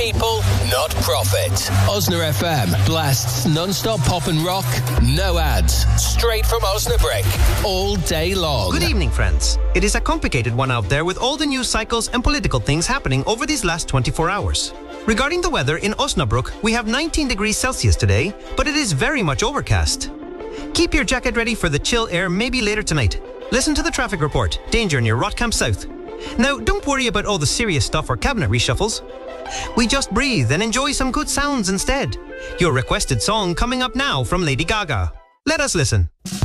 people, not profit. Osna FM blasts non-stop pop and rock, no ads, straight from Osnabrick, all day long. Good evening, friends. It is a complicated one out there with all the news cycles and political things happening over these last 24 hours. Regarding the weather in Osnabrück, we have 19 degrees Celsius today, but it is very much overcast. Keep your jacket ready for the chill air maybe later tonight. Listen to the traffic report. Danger near Rotkamp South. Now, don't worry about all the serious stuff or cabinet reshuffles. We just breathe and enjoy some good sounds instead. Your requested song coming up now from Lady Gaga. Let us listen.